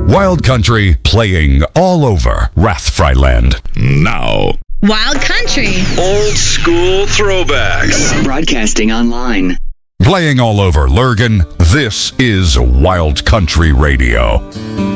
Wild Country playing all over Rathfryland. Now. Wild Country. Old school throwbacks. Broadcasting online. Playing all over Lurgan, this is Wild Country Radio.